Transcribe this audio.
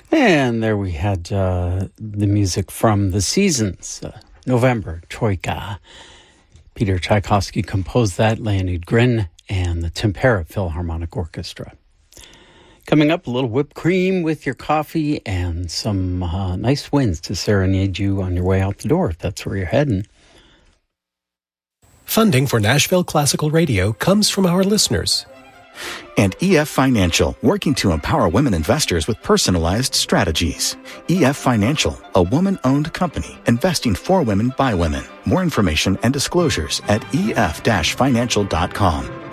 And there we had the music from The Seasons, November, Troika. Peter Tchaikovsky composed that, Leonid Grin, and the Tempera Philharmonic Orchestra. Coming up, a little whipped cream with your coffee and some nice winds to serenade you on your way out the door, if that's where you're heading. Funding for Nashville Classical Radio comes from our listeners. And EF Financial, working to empower women investors with personalized strategies. EF Financial, a woman-owned company investing for women by women. More information and disclosures at ef-financial.com.